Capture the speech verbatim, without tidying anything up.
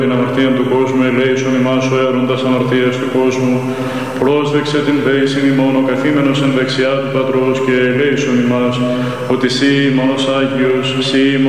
την αμαρτία του κόσμου, ελέησον ημάς ο έρωτας αμαρτίας του κόσμου. Πρόσδεξε την πέησιν ημών ο καθήμενος εν δεξιά του Πατρός και ελέησον ημάς, ότι σύ ημάς Άγιος, σύ